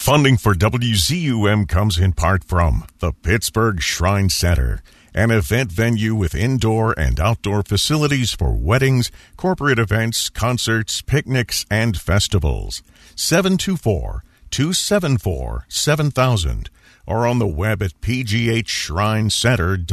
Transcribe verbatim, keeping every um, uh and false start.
Funding for W Z U M comes in part from the Pittsburgh Shrine Center, an event venue with indoor and outdoor facilities for weddings, corporate events, concerts, picnics, and festivals. seven two four, two seven four, seven thousand or on the web at p g h shrine center dot com.